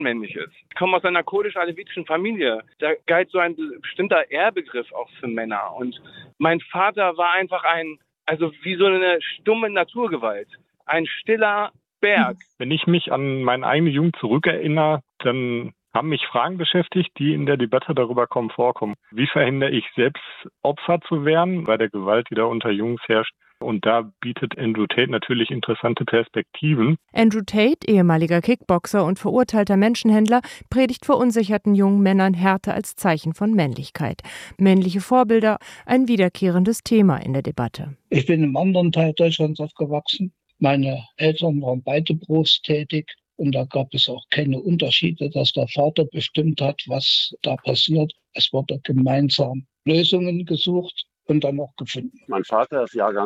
männlich ist. Ich komme aus einer kurdisch-alevitischen Familie. Da galt so ein bestimmter Ehrbegriff auch für Männer. Und mein Vater war einfach wie so eine stumme Naturgewalt. Ein stiller Berg. Wenn ich mich an meine eigene Jugend zurückerinnere, dann haben mich Fragen beschäftigt, die in der Debatte darüber vorkommen. Wie verhindere ich selbst, Opfer zu werden, bei der Gewalt, die da unter Jungs herrscht? Und da bietet Andrew Tate natürlich interessante Perspektiven. Andrew Tate, ehemaliger Kickboxer und verurteilter Menschenhändler, predigt verunsicherten jungen Männern Härte als Zeichen von Männlichkeit. Männliche Vorbilder, ein wiederkehrendes Thema in der Debatte. Ich bin im anderen Teil Deutschlands aufgewachsen. Meine Eltern waren beide berufstätig. Und da gab es auch keine Unterschiede, dass der Vater bestimmt hat, was da passiert. Es wurde gemeinsam Lösungen gesucht und dann auch gefunden. Mein Vater ist Jahrgang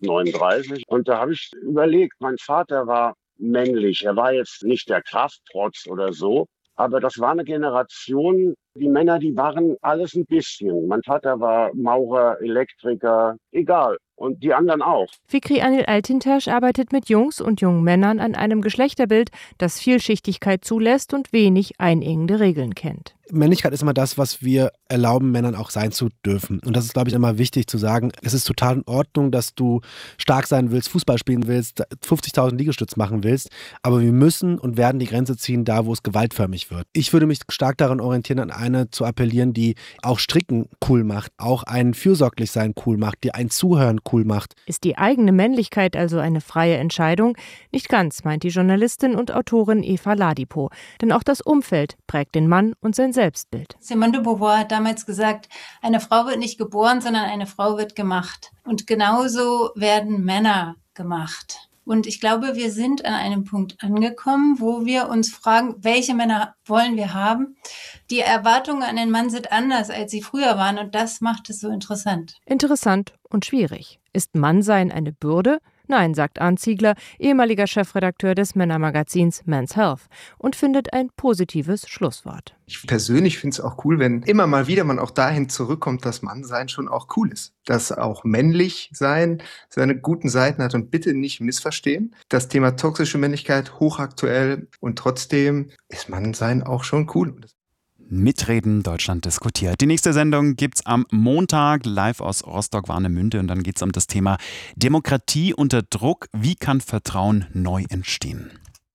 1939 und da habe ich überlegt, mein Vater war männlich. Er war jetzt nicht der Krafttrotz oder so, aber das war eine Generation, die Männer, die waren alles ein bisschen. Mein Vater war Maurer, Elektriker, egal. Und die anderen auch. Fikri Anil Altintasch arbeitet mit Jungs und jungen Männern an einem Geschlechterbild, das Vielschichtigkeit zulässt und wenig einengende Regeln kennt. Männlichkeit ist immer das, was wir erlauben, Männern auch sein zu dürfen. Und das ist, glaube ich, immer wichtig zu sagen. Es ist total in Ordnung, dass du stark sein willst, Fußball spielen willst, 50.000 Liegestütz machen willst. Aber wir müssen und werden die Grenze ziehen, da wo es gewaltförmig wird. Ich würde mich stark daran orientieren, an eine zu appellieren, die auch Stricken cool macht, auch ein Fürsorglichsein cool macht, die ein Zuhören cool macht. Ist die eigene Männlichkeit also eine freie Entscheidung? Nicht ganz, meint die Journalistin und Autorin Eva Ladipo. Denn auch das Umfeld prägt den Mann und sein Selbstbild. Simone de Beauvoir hat damals gesagt, eine Frau wird nicht geboren, sondern eine Frau wird gemacht. Und genauso werden Männer gemacht. Und ich glaube, wir sind an einem Punkt angekommen, wo wir uns fragen, welche Männer wollen wir haben? Die Erwartungen an den Mann sind anders, als sie früher waren. Und das macht es so interessant. Interessant und schwierig. Ist Mannsein eine Bürde? Nein, sagt Arndt Ziegler, ehemaliger Chefredakteur des Männermagazins Men's Health, und findet ein positives Schlusswort. Ich persönlich finde es auch cool, wenn immer mal wieder man auch dahin zurückkommt, dass Mannsein schon auch cool ist. Dass auch männlich sein seine guten Seiten hat und bitte nicht missverstehen. Das Thema toxische Männlichkeit hochaktuell und trotzdem ist Mannsein auch schon cool. Mitreden, Deutschland diskutiert. Die nächste Sendung gibt's am Montag live aus Rostock-Warnemünde und dann geht's um das Thema Demokratie unter Druck. Wie kann Vertrauen neu entstehen?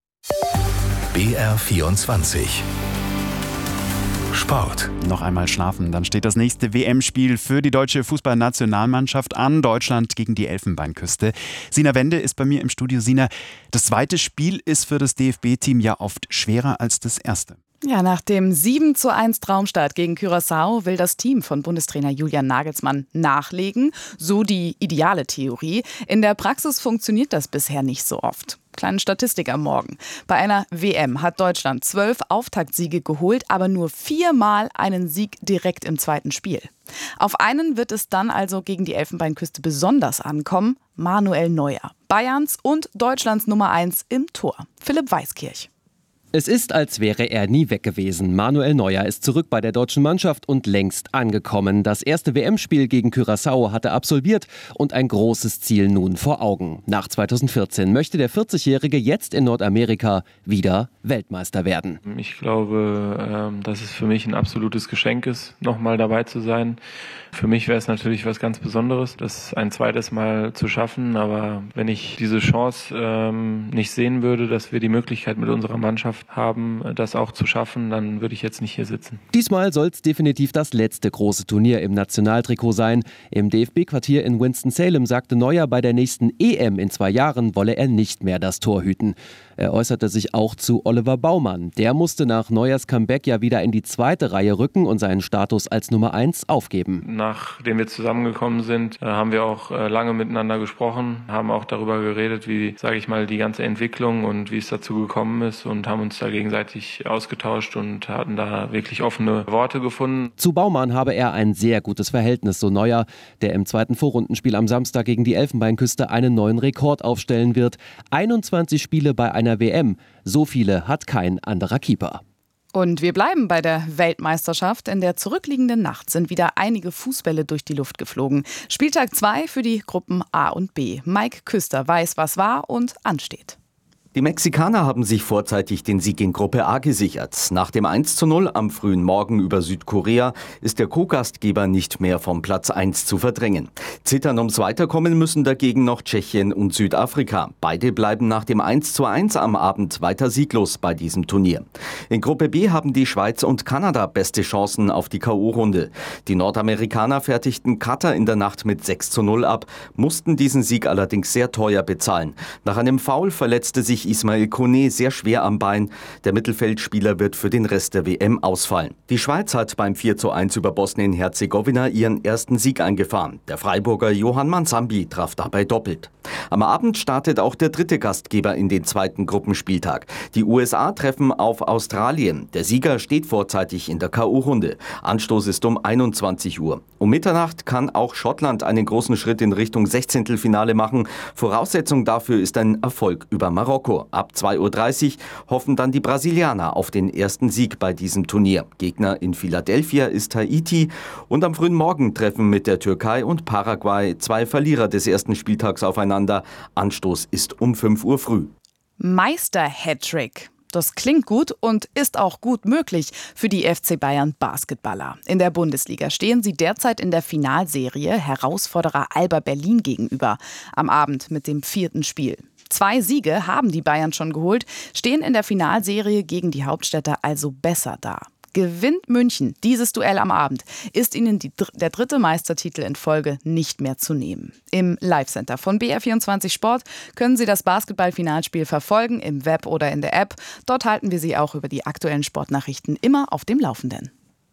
BR24 Sport. Noch einmal schlafen, dann steht das nächste WM-Spiel für die deutsche Fußballnationalmannschaft an. Deutschland gegen die Elfenbeinküste. Sina Wende ist bei mir im Studio. Sina, das zweite Spiel ist für das DFB-Team ja oft schwerer als das erste. Ja, nach dem 7:1 Traumstart gegen Curaçao will das Team von Bundestrainer Julian Nagelsmann nachlegen. So die ideale Theorie. In der Praxis funktioniert das bisher nicht so oft. Kleine Statistik am Morgen. Bei einer WM hat Deutschland 12 Auftaktsiege geholt, aber nur 4-mal einen Sieg direkt im zweiten Spiel. Auf einen wird es dann also gegen die Elfenbeinküste besonders ankommen: Manuel Neuer. Bayerns und Deutschlands Nummer 1 im Tor. Philipp Weiskirch. Es ist, als wäre er nie weg gewesen. Manuel Neuer ist zurück bei der deutschen Mannschaft und längst angekommen. Das erste WM-Spiel gegen Curaçao hat er absolviert und ein großes Ziel nun vor Augen. Nach 2014 möchte der 40-Jährige jetzt in Nordamerika wieder Weltmeister werden. Ich glaube, dass es für mich ein absolutes Geschenk ist, nochmal dabei zu sein. Für mich wäre es natürlich was ganz Besonderes, das ein zweites Mal zu schaffen. Aber wenn ich diese Chance nicht sehen würde, dass wir die Möglichkeit mit unserer Mannschaft haben, das auch zu schaffen, dann würde ich jetzt nicht hier sitzen. Diesmal soll es definitiv das letzte große Turnier im Nationaltrikot sein. Im DFB-Quartier in Winston-Salem sagte Neuer, bei der nächsten EM in 2 Jahren wolle er nicht mehr das Tor hüten. Er äußerte sich auch zu Oliver Baumann. Der musste nach Neuers Comeback ja wieder in die zweite Reihe rücken und seinen Status als Nummer 1 aufgeben. Nachdem wir zusammengekommen sind, haben wir auch lange miteinander gesprochen, haben auch darüber geredet, wie, sage ich mal, die ganze Entwicklung und wie es dazu gekommen ist und haben uns da gegenseitig ausgetauscht und hatten da wirklich offene Worte gefunden. Zu Baumann habe er ein sehr gutes Verhältnis, so Neuer, der im zweiten Vorrundenspiel am Samstag gegen die Elfenbeinküste einen neuen Rekord aufstellen wird. 21 Spiele bei einer WM. So viele hat kein anderer Keeper. Und wir bleiben bei der Weltmeisterschaft. In der zurückliegenden Nacht sind wieder einige Fußbälle durch die Luft geflogen. Spieltag 2 für die Gruppen A und B. Mike Küster weiß, was war und ansteht. Die Mexikaner haben sich vorzeitig den Sieg in Gruppe A gesichert. Nach dem 1:0 am frühen Morgen über Südkorea ist der Co-Gastgeber nicht mehr vom Platz 1 zu verdrängen. Zittern ums Weiterkommen müssen dagegen noch Tschechien und Südafrika. Beide bleiben nach dem 1:1 am Abend weiter sieglos bei diesem Turnier. In Gruppe B haben die Schweiz und Kanada beste Chancen auf die K.O.-Runde. Die Nordamerikaner fertigten Katar in der Nacht mit 6:0 ab, mussten diesen Sieg allerdings sehr teuer bezahlen. Nach einem Foul verletzte sich Ismail Koné sehr schwer am Bein. Der Mittelfeldspieler wird für den Rest der WM ausfallen. Die Schweiz hat beim 4:1 über Bosnien-Herzegowina ihren ersten Sieg eingefahren. Der Freiburger Johann Mansambi traf dabei doppelt. Am Abend startet auch der dritte Gastgeber in den zweiten Gruppenspieltag. Die USA treffen auf Australien. Der Sieger steht vorzeitig in der K.O.-Runde. Anstoß ist um 21 Uhr. Um Mitternacht kann auch Schottland einen großen Schritt in Richtung 16. machen. Voraussetzung dafür ist ein Erfolg über Marokko. Ab 2:30 Uhr hoffen dann die Brasilianer auf den ersten Sieg bei diesem Turnier. Gegner in Philadelphia ist Haiti und am frühen Morgen treffen mit der Türkei und Paraguay zwei Verlierer des ersten Spieltags aufeinander. Anstoß ist um 5 Uhr früh. Meister-Hattrick. Das klingt gut und ist auch gut möglich für die FC Bayern Basketballer. In der Bundesliga stehen sie derzeit in der Finalserie Herausforderer Alba Berlin gegenüber. Am Abend mit dem 4. Spiel. 2 Siege haben die Bayern schon geholt, stehen in der Finalserie gegen die Hauptstädter also besser da. Gewinnt München dieses Duell am Abend, ist ihnen der 3. Meistertitel in Folge nicht mehr zu nehmen. Im Live-Center von BR24 Sport können Sie das Basketball-Finalspiel verfolgen, im Web oder in der App. Dort halten wir Sie auch über die aktuellen Sportnachrichten immer auf dem Laufenden.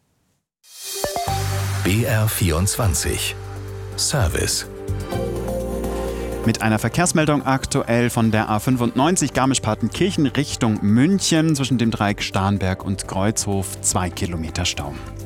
BR24 Service. Mit einer Verkehrsmeldung aktuell von der A95 Garmisch-Partenkirchen Richtung München zwischen dem Dreieck Starnberg und Kreuzhof 2 Kilometer Stau.